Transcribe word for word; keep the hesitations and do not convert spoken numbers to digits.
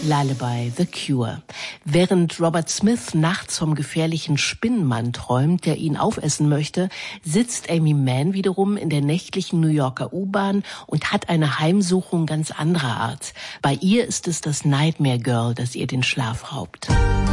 Lullaby, The Cure. Während Robert Smith nachts vom gefährlichen Spinnenmann träumt, der ihn aufessen möchte, sitzt Amy Mann wiederum in der nächtlichen New Yorker U-Bahn und hat eine Heimsuchung ganz anderer Art. Bei ihr ist es das Nightmare Girl, das ihr den Schlaf raubt.